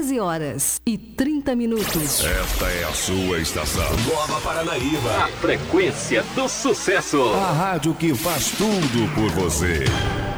13h30. Esta é a sua estação. Nova Paranaíba. A frequência do sucesso. A rádio que faz tudo por você.